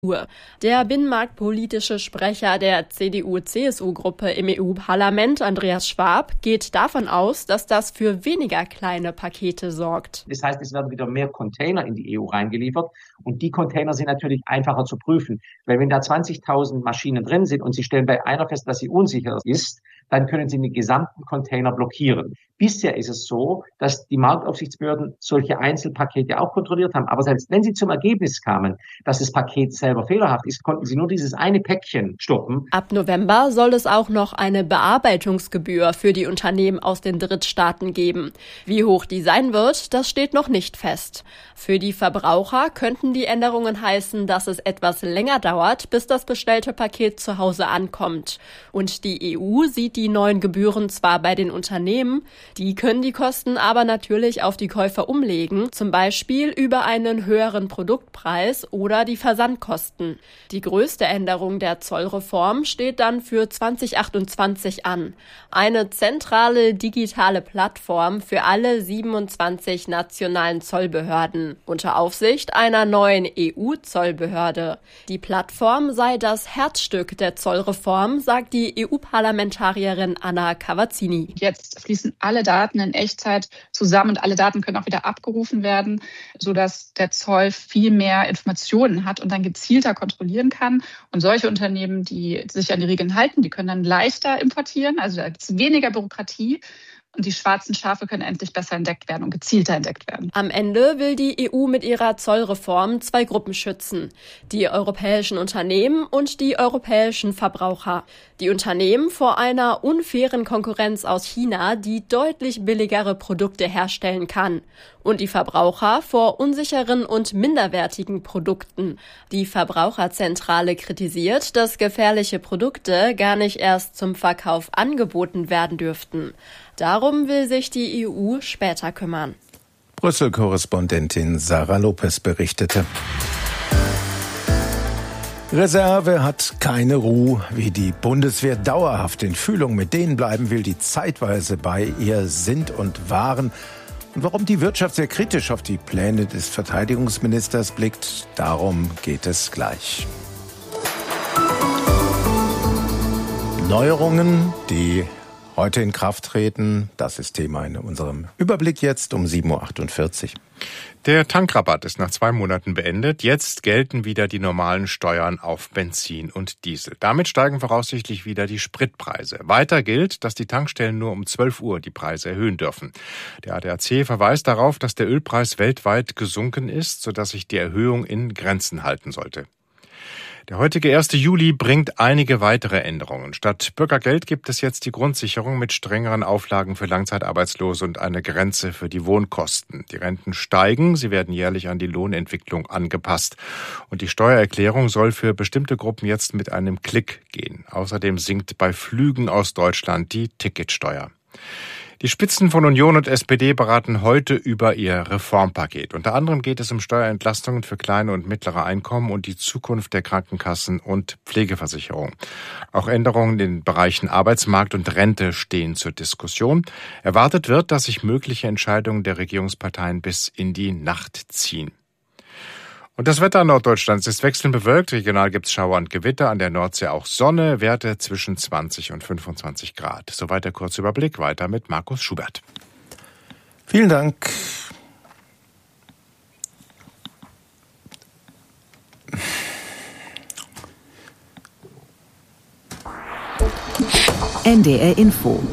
Der binnenmarktpolitische Sprecher der CDU-CSU-Gruppe im EU-Parlament, Andreas Schwab, geht davon aus, dass das für weniger kleine Pakete sorgt. Das heißt, es werden wieder mehr Container in die EU reingeliefert und die Container sind natürlich einfacher zu prüfen, weil wenn da 20.000 Maschinen drin sind und Sie stellen bei einer fest, dass sie unsicher ist, dann können Sie den gesamten Container blockieren. Bisher ist es so, dass die Marktaufsichtsbehörden solche Einzelpakete auch kontrolliert haben. Aber selbst wenn sie zum Ergebnis kamen, dass das Paket selber fehlerhaft ist, konnten sie nur dieses eine Päckchen stoppen. Ab November soll es auch noch eine Bearbeitungsgebühr für die Unternehmen aus den Drittstaaten geben. Wie hoch die sein wird, das steht noch nicht fest. Für die Verbraucher könnten die Änderungen heißen, dass es etwas länger dauert, bis das bestellte Paket zu Hause ankommt. Und die EU sieht die neuen Gebühren zwar bei den Unternehmen, die können die Kosten aber natürlich auf die Käufer umlegen, zum Beispiel über einen höheren Produktpreis oder die Versandkosten. Die größte Änderung der Zollreform steht dann für 2028 an. Eine zentrale digitale Plattform für alle 27 nationalen Zollbehörden unter Aufsicht einer neuen EU-Zollbehörde. Die Plattform sei das Herzstück der Zollreform, sagt die EU-Parlamentarierin Anna Cavazzini. Jetzt fließen alle Daten in Echtzeit zusammen und alle Daten können auch wieder abgerufen werden, sodass der Zoll viel mehr Informationen hat und dann gezielter kontrollieren kann. Und solche Unternehmen, die sich an die Regeln halten, die können dann leichter importieren. Also da gibt es weniger Bürokratie. Und die schwarzen Schafe können endlich besser entdeckt werden und gezielter entdeckt werden. Am Ende will die EU mit ihrer Zollreform zwei Gruppen schützen: die europäischen Unternehmen und die europäischen Verbraucher. Die Unternehmen vor einer unfairen Konkurrenz aus China, die deutlich billigere Produkte herstellen kann. Und die Verbraucher vor unsicheren und minderwertigen Produkten. Die Verbraucherzentrale kritisiert, dass gefährliche Produkte gar nicht erst zum Verkauf angeboten werden dürften. Darum will sich die EU später kümmern. Brüssel-Korrespondentin Sarah Lopez berichtete. Reserve hat keine Ruhe, wie die Bundeswehr dauerhaft in Fühlung mit denen bleiben will, die zeitweise bei ihr sind und waren. Und warum die Wirtschaft sehr kritisch auf die Pläne des Verteidigungsministers blickt, darum geht es gleich. Neuerungen, die heute in Kraft treten, das ist Thema in unserem Überblick jetzt um 7.48 Uhr. Der Tankrabatt ist nach 2 Monaten beendet. Jetzt gelten wieder die normalen Steuern auf Benzin und Diesel. Damit steigen voraussichtlich wieder die Spritpreise. Weiter gilt, dass die Tankstellen nur um 12 Uhr die Preise erhöhen dürfen. Der ADAC verweist darauf, dass der Ölpreis weltweit gesunken ist, sodass sich die Erhöhung in Grenzen halten sollte. Der heutige 1. Juli bringt einige weitere Änderungen. Statt Bürgergeld gibt es jetzt die Grundsicherung mit strengeren Auflagen für Langzeitarbeitslose und eine Grenze für die Wohnkosten. Die Renten steigen, sie werden jährlich an die Lohnentwicklung angepasst. Und die Steuererklärung soll für bestimmte Gruppen jetzt mit einem Klick gehen. Außerdem sinkt bei Flügen aus Deutschland die Ticketsteuer. Die Spitzen von Union und SPD beraten heute über ihr Reformpaket. Unter anderem geht es um Steuerentlastungen für kleine und mittlere Einkommen und die Zukunft der Krankenkassen und Pflegeversicherung. Auch Änderungen in den Bereichen Arbeitsmarkt und Rente stehen zur Diskussion. Erwartet wird, dass sich mögliche Entscheidungen der Regierungsparteien bis in die Nacht ziehen. Und das Wetter in Norddeutschland ist wechselnd bewölkt. Regional gibt es Schauer und Gewitter, an der Nordsee auch Sonne, Werte zwischen 20 und 25 Grad. Soweit der kurze Überblick, weiter mit Markus Schubert. Vielen Dank. NDR Info.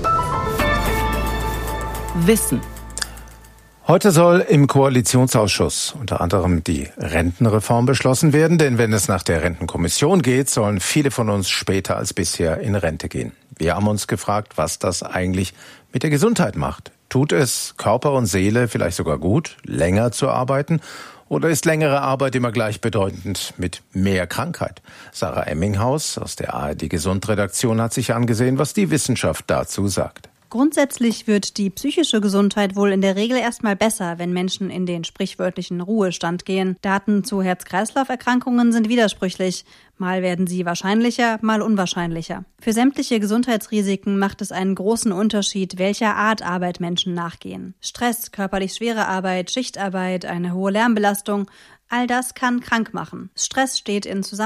Wissen. Heute soll im Koalitionsausschuss unter anderem die Rentenreform beschlossen werden, denn wenn es nach der Rentenkommission geht, sollen viele von uns später als bisher in Rente gehen. Wir haben uns gefragt, was das eigentlich mit der Gesundheit macht. Tut es Körper und Seele vielleicht sogar gut, länger zu arbeiten? Oder ist längere Arbeit immer gleichbedeutend mit mehr Krankheit? Sarah Emminghaus aus der ARD Gesund-Redaktion hat sich angesehen, was die Wissenschaft dazu sagt. Grundsätzlich wird die psychische Gesundheit wohl in der Regel erstmal besser, wenn Menschen in den sprichwörtlichen Ruhestand gehen. Daten zu Herz-Kreislauf-Erkrankungen sind widersprüchlich. Mal werden sie wahrscheinlicher, mal unwahrscheinlicher. Für sämtliche Gesundheitsrisiken macht es einen großen Unterschied, welcher Art Arbeit Menschen nachgehen. Stress, körperlich schwere Arbeit, Schichtarbeit, eine hohe Lärmbelastung, all das kann krank machen. Stress steht in Zusammenhang